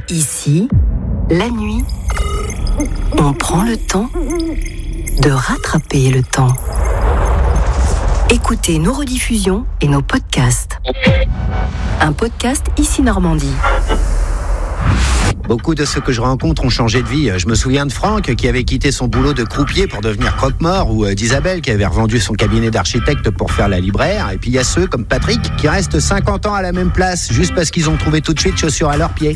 Ici, la nuit, on prend le temps de rattraper le temps. Écoutez nos rediffusions et nos podcasts. Un podcast Ici Normandie. Beaucoup de ceux que je rencontre ont changé de vie. Je me souviens de Franck qui avait quitté son boulot de croupier pour devenir croque-mort, ou d'Isabelle qui avait revendu son cabinet d'architecte pour faire la libraire. Et puis il y a ceux comme Patrick qui restent 50 ans à la même place juste parce qu'ils ont trouvé tout de suite chaussures à leurs pieds.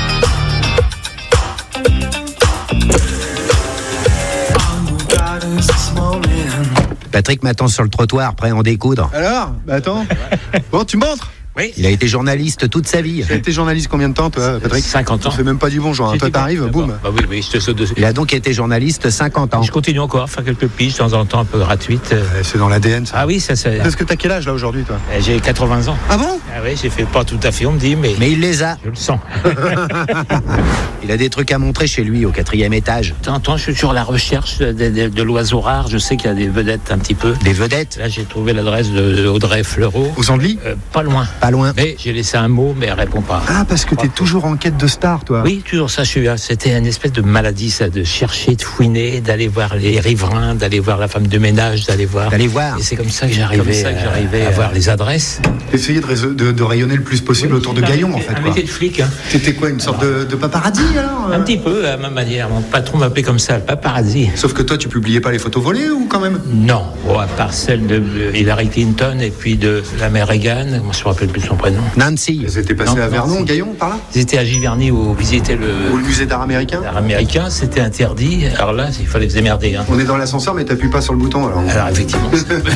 Patrick m'attend sur le trottoir, prêt à en découdre. Alors ? Attends. Bon, tu me montres ? Oui. Il a été journaliste toute sa vie. Tu as été journaliste combien de temps, toi, Patrick ? 50 ans. On fait même pas du bonjour. Toi, t'arrives, boum. Bah oui, je te saute dessus. Il a donc été journaliste 50 ans. Je continue encore à faire quelques piges de temps en temps, un peu gratuites. C'est dans l'ADN, ça. Ah oui, ça c'est. Est-ce que t'as quel âge, là, aujourd'hui, toi ? J'ai 80 ans. Ah bon ? Ah oui, j'ai fait pas tout à fait, on me dit, mais Mais il les a. je le sens. Il a des trucs à montrer chez lui au 4e étage. De temps en temps, je suis sur la recherche de l'oiseau rare. Je sais qu'il y a des vedettes un petit peu. Des vedettes. Là, j'ai trouvé l'adresse de Audrey Fleurot. Aux Andelys ? Pas loin. Pas loin. Mais j'ai laissé un mot, mais elle répond pas. Ah, parce que t'es toujours en quête de star, toi. Oui, toujours ça, c'était une espèce de maladie, ça, de chercher, de fouiner, d'aller voir les riverains, d'aller voir la femme de ménage, d'aller voir. voir. Et c'est comme ça que j'arrivais à avoir les adresses. Essayer de rayonner le plus possible autour de Gaillon, en fait, Un quoi. métier de flic, hein. T'étais quoi, une sorte de paparazzi, alors ? Un petit peu, à ma manière. Mon patron m'appelait comme ça, le paparazzi. Sauf que toi, tu publiais pas les photos volées, ou quand même ? Non, à part celle de Hillary Clinton et puis de la mère Reagan, je ne me rappelle plus son prénom. Nancy. Ils étaient passés à Vernon, Gaillon, par là ? Ils étaient à Giverny où visiter Ou le musée d'art américain ? l'art américain, c'était interdit. Alors là, il fallait se démerder. Hein. On est dans l'ascenseur, mais t'appuies pas sur le bouton, alors. Alors effectivement.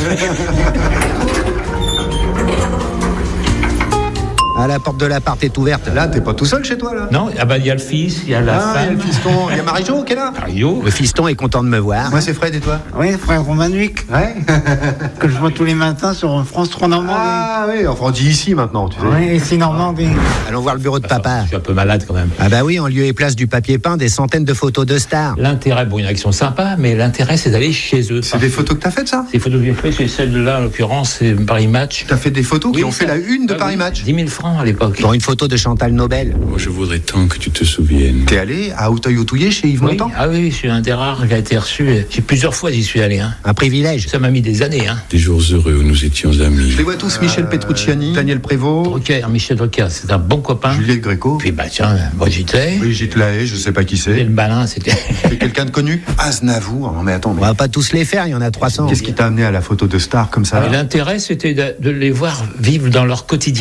Ah, la porte de l'appart est ouverte. Là, t'es pas tout seul chez toi, là ? Non, il y a le fils, il y a la Il y a femme. le fiston, il y a Marie-Jo qui est là ? Mario. Le fiston est content de me voir. Moi, c'est Fred, et toi ? Oui, frère Romanovic, Ouais. que je vois tous les matins sur France 3 Normandie. Ah oui, enfin, on dit ici maintenant, tu sais. Oui, ici Normandie. Allons voir le bureau de papa. Je suis un peu malade quand même. Ah bah oui, en lieu et place du papier peint, des centaines de photos de stars. L'intérêt, bon, il y en a qui sont sympas, mais l'intérêt, c'est d'aller chez eux. C'est des photos que t'as faites, ça ? Ces photos que j'ai faites, c'est celle-là, en l'occurrence, c'est Paris Match. T'as fait des photos qui Oui, ont fait ça. la une de Ah Paris oui, Match. 10 000 francs à l'époque. Pour une photo de Chantal Nobel. Moi, je voudrais tant que tu te souviennes. T'es allé à Auteuil-Autouillé chez Yves Oui. Montand ? Ah oui, je suis un des rares qui a été reçu. J'ai plusieurs fois j'y suis allé. Hein. Un privilège. Ça m'a mis des années. Hein. Des jours heureux où nous étions amis. Je les vois tous, Michel Petrucciani, Daniel Prévost, Drucker, Michel Drucker, c'est un bon copain. Juliette Gréco, Puis bah tiens, Brigitte Lay. Brigitte Lahaye, je sais pas qui Et c'est. le malin, c'était. C'est quelqu'un de connu ? Aznavour, non mais attends, On va pas tous les faire, il y en a 300. qu'est-ce qui t'a amené à la photo de star comme ça ? Et l'intérêt, c'était de les voir vivre dans leur quotidien.